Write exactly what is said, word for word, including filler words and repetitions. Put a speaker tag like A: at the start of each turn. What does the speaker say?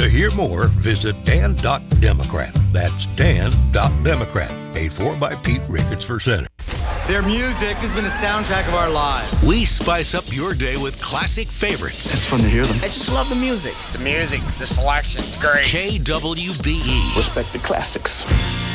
A: To hear more, visit dan dot democrat. That's dan dot democrat. Paid for by Pete Ricketts for Senate.
B: Their music has been the soundtrack of our lives.
C: We spice up your day with classic favorites.
D: It's fun to hear them.
E: I just love the music.
F: The music, the selection, it's great.
C: K W B E.
D: Respect the classics.